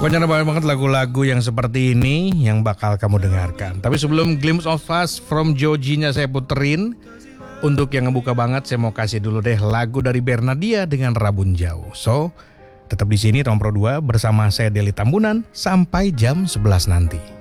Pokoknya banget lagu-lagu yang seperti ini yang bakal kamu dengarkan. Tapi sebelum Glimpse of Us from Joji-nya saya puterin, untuk yang ngebuka banget saya mau kasih dulu deh lagu dari Bernadia dengan Rabun Jauh. So, tetap di sini Tom Pro 2 bersama saya Deli Tambunan sampai jam 11 nanti.